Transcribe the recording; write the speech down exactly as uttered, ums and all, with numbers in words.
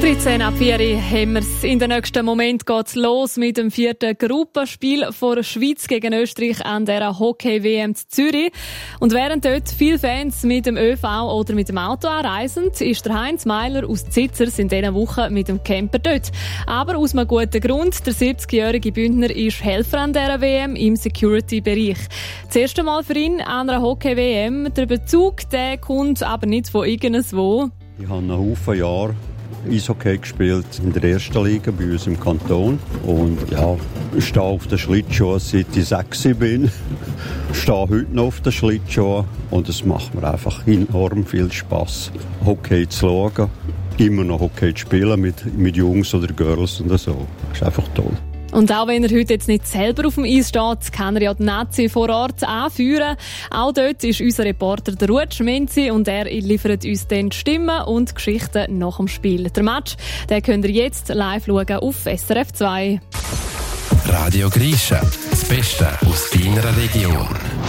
dreizehn ab vier haben wir es. In den nächsten Moment geht es los mit dem vierten Gruppenspiel von der Schweiz gegen Österreich an der Hockey-W M zu Zürich. Und während dort viele Fans mit dem ÖV oder mit dem Auto anreisen, ist der Heinz Meiler aus Zitzers in dieser Woche mit dem Camper dort. Aber aus einem guten Grund. Der siebzigjährige Bündner ist Helfer an dieser W M im Security-Bereich. Das erste Mal für ihn an einer Hockey-W M. Der Bezug der kommt aber nicht von irgendwo. Ich habe einen Haufen Jahre Eishockey gespielt in der ersten Liga bei uns im Kanton. Und ja, ich stehe auf den Schlittschuhen, seit ich sechs bin. Ich stehe heute noch auf den Schlittschuhen. Und es macht mir einfach enorm viel Spass, Hockey zu schauen. Immer noch Hockey zu spielen mit, mit Jungs oder Girls und so. Das ist einfach toll. Und auch wenn er heute jetzt nicht selber auf dem Eis steht, kann er ja die Nazi vor Ort anführen. Auch dort ist unser Reporter der Ruud Schmenzi und er liefert uns dann die Stimmen und die Geschichten nach dem Spiel. Der Match, den könnt ihr jetzt live schauen auf S R F zwei. Radio Grisha, das Beste aus deiner Region.